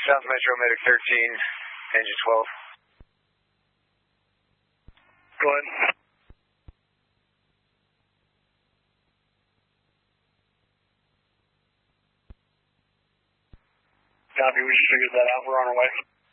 South Metro Medic 13, engine 12. Go ahead. Copy, we just figured that out. We're on our way.